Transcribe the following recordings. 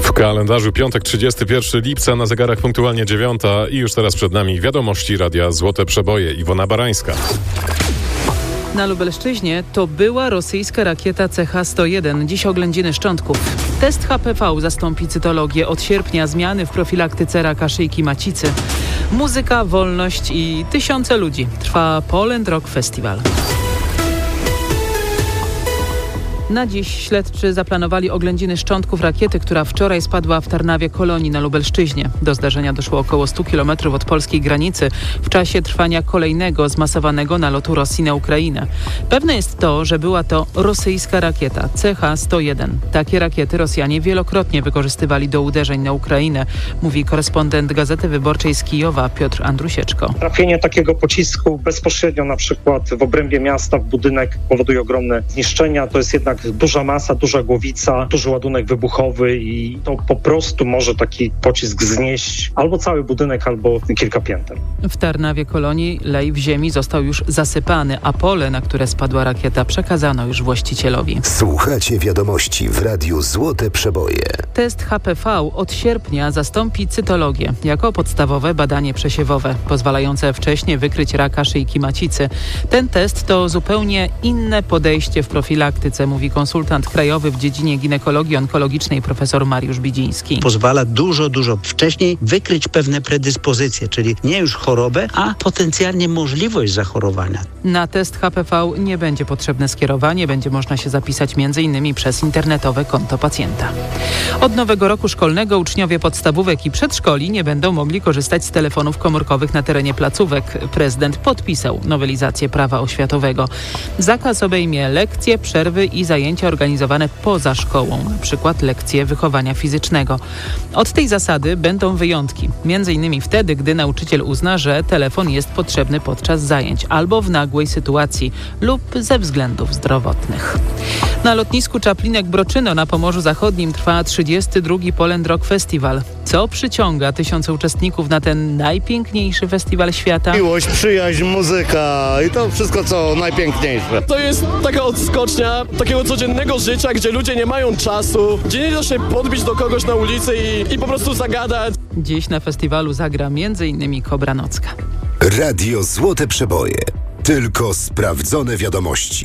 W kalendarzu piątek 31 lipca, na zegarach punktualnie 9 i już teraz przed nami wiadomości Radia Złote Przeboje. Iwona Barańska. Na Lubelszczyźnie to była rosyjska rakieta CH-101, dziś oględziny szczątków. Test HPV zastąpi cytologię. Od sierpnia zmiany w profilaktyce raka szyjki macicy. Muzyka, wolność i tysiące ludzi. Trwa Poland Rock Festival. Na dziś śledczy zaplanowali oględziny szczątków rakiety, która wczoraj spadła w Tarnawie Kolonii na Lubelszczyźnie. Do zdarzenia doszło około 100 km od polskiej granicy w czasie trwania kolejnego zmasowanego nalotu Rosji na Ukrainę. Pewne jest to, że była to rosyjska rakieta CH-101. Takie rakiety Rosjanie wielokrotnie wykorzystywali do uderzeń na Ukrainę, mówi korespondent Gazety Wyborczej z Kijowa Piotr Andrusieczko. Trafienie takiego pocisku bezpośrednio na przykład w obrębie miasta w budynek powoduje ogromne zniszczenia. To jest jednak duża masa, duża głowica, duży ładunek wybuchowy i to po prostu może taki pocisk znieść albo cały budynek, albo kilka pięter. W Tarnawie Kolonii lej w ziemi został już zasypany, a pole, na które spadła rakieta, przekazano już właścicielowi. Słuchacie wiadomości w Radiu Złote Przeboje. Test HPV od sierpnia zastąpi cytologię jako podstawowe badanie przesiewowe, pozwalające wcześniej wykryć raka szyjki macicy. Ten test to zupełnie inne podejście w profilaktyce, mówi konsultant krajowy w dziedzinie ginekologii onkologicznej profesor Mariusz Bidziński. Pozwala dużo wcześniej wykryć pewne predyspozycje, czyli nie już chorobę, a potencjalnie możliwość zachorowania. Na test HPV nie będzie potrzebne skierowanie, będzie można się zapisać m.in. przez internetowe konto pacjenta. Od nowego roku szkolnego uczniowie podstawówek i przedszkoli nie będą mogli korzystać z telefonów komórkowych na terenie placówek. Prezydent podpisał nowelizację prawa oświatowego. Zakaz obejmie lekcje, przerwy i zajęcia organizowane poza szkołą, na przykład lekcje wychowania fizycznego. Od tej zasady będą wyjątki, m.in. wtedy, gdy nauczyciel uzna, że telefon jest potrzebny podczas zajęć albo w nagłej sytuacji lub ze względów zdrowotnych. Na lotnisku Czaplinek-Broczyno na Pomorzu Zachodnim trwa 32. Poland Rock Festival. Co przyciąga tysiące uczestników na ten najpiękniejszy festiwal świata? Miłość, przyjaźń, muzyka i to wszystko, co najpiękniejsze. To jest taka odskocznia takiego codziennego życia, gdzie ludzie nie mają czasu, gdzie nie da się podbić do kogoś na ulicy i po prostu zagadać. Dziś na festiwalu zagra m.in. Kobra Nocka. Radio Złote Przeboje. Tylko sprawdzone wiadomości.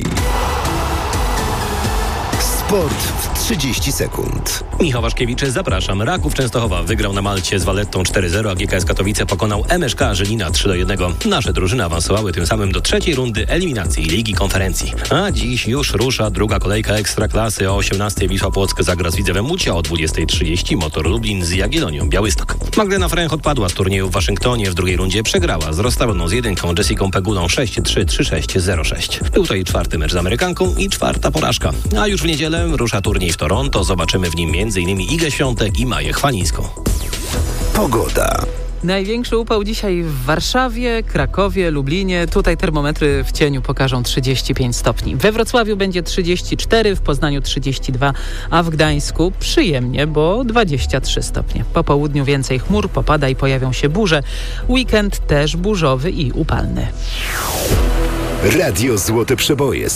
Sport w 30 sekund. Michał Waszkiewicz, zapraszam. Raków Częstochowa wygrał na Malcie z Valettą 4-0, a GKS Katowice pokonał MŚK Żylina 3-1. Nasze drużyny awansowały tym samym do trzeciej rundy eliminacji Ligi Konferencji. A dziś już rusza druga kolejka Ekstraklasy. O 18:00 Wisła Płock zagra z Widzewem Łódź, a o 20:30 Motor Lublin z Jagiellonią Białystok. Magdalena Fręch odpadła z turnieju w Waszyngtonie. W drugiej rundzie przegrała z rozstawioną z jedynką Jessiką Pegulą 6-3, 3-6, 0-6. Był to jej czwarty mecz z Amerykanką i czwarta porażka. A już w niedzielę rusza turniej w Toronto. Zobaczymy w nim m.in. Igę Świątek i Maję Chwalińską. Pogoda. Największy upał dzisiaj w Warszawie, Krakowie, Lublinie. Tutaj termometry w cieniu pokażą 35 stopni. We Wrocławiu będzie 34, w Poznaniu 32, a w Gdańsku przyjemnie, bo 23 stopnie. Po południu więcej chmur, popada i pojawią się burze. Weekend też burzowy i upalny. Radio Złote Przeboje.